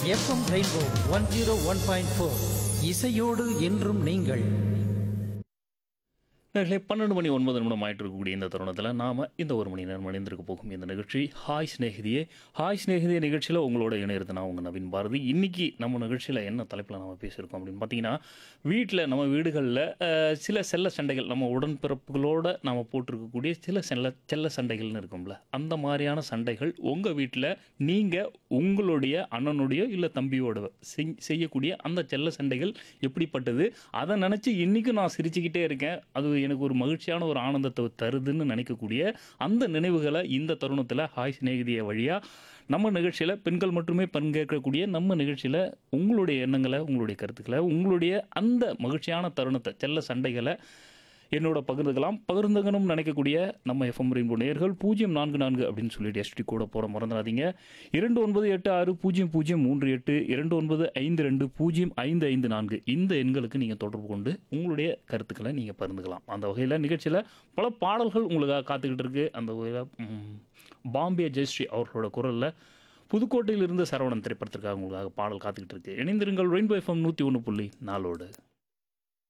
FM rainbow 101.4 இசையோடு என்றும் நீங்கள். 12 மணி 9 நிமிடம் ஆயிட்டு இருக்கக்கூடிய இந்த தருணத்தில் நாம் இந்த ஒரு மணி நேரம் இணைந்திருக்க போகும் இந்த நிகழ்ச்சி ஹாய் ஸ்நேகிதியே. ஹாய் ஸ்நேகிதியே நிகழ்ச்சியில் உங்களோட இணையிறது நான் உங்கள் நவீன் பாரதி. இன்றைக்கி நம்ம நிகழ்ச்சியில் என்ன தலைப்பில் நம்ம பேசியிருக்கோம் அப்படின்னு பார்த்தீங்கன்னா, வீட்டில் நம்ம வீடுகளில் சில செல்ல சண்டைகள், நம்ம உடன்பிறப்புகளோடு நம்ம போட்டிருக்கக்கூடிய சில செல்ல சண்டைகள்னு இருக்கும்ல, அந்த மாதிரியான சண்டைகள் உங்கள் வீட்டில் நீங்கள் உங்களுடைய அண்ணனுடைய இல்லை தம்பியோட செய்யக்கூடிய அந்த செல்ல சண்டைகள் எப்படிப்பட்டது, அதை நினச்சி இன்றைக்கும் நான் சிரிச்சுக்கிட்டே இருக்கேன், அது எனக்கு ஒரு மகிழ்ச்சியான ஒரு ஆனந்தத்தை தருதுன்னு நினைக்கக்கூடிய அந்த நினைவுகளை இந்த தருணத்தில் ஹாய் சிநேகிதிய வழியாக நம்ம நிகழ்ச்சியில் பெண்கள் மட்டுமே பங்கேற்கக்கூடிய நம்ம நிகழ்ச்சியில் உங்களுடைய எண்ணங்களை, உங்களுடைய கருத்துக்களை, உங்களுடைய அந்த மகிழ்ச்சியான தருணத்தை, செல்ல சண்டைகளை என்னோட பகிர்ந்துக்கணும்னு நினைக்கக்கூடிய நம்ம எஃப்எம் ரெயின்போ நேயர்கள் 044 அப்படின்னு சொல்லிட்டு எஸ்டி கூட போகிற மறந்துடாதீங்க. 29860038 2952055554 இந்த எண்களுக்கு நீங்கள் தொடர்பு கொண்டு உங்களுடைய கருத்துக்களை நீங்கள் பகிர்ந்துக்கலாம். அந்த வகையில் நிகழ்ச்சியில் பல பாடல்கள் உங்களுக்காக காத்துக்கிட்டு இருக்கு. அந்த வகையில் பாம்பே ஜெயஸ்ரீ அவர்களோட குரலில் புதுக்கோட்டையிலிருந்து சரவணன் திரைப்படத்திற்காக உங்களுக்காக பாடல் காத்துக்கிட்டு இருக்கு. இணைந்திருங்கள் ரெயின்போ எஃப்எம் 101.4.